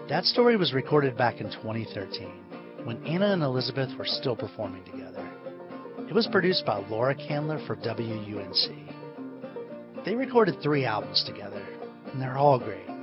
That story was recorded back in 2013, when Anna and Elizabeth were still performing together. It was produced by Laura Candler for WUNC. They recorded 3 albums together, and they're all great.